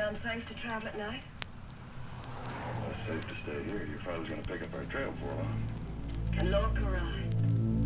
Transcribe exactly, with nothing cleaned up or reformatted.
unsafe to travel at night? Well, it's safe to stay here. Your father's gonna pick up our trail for long. Can Lorca ride?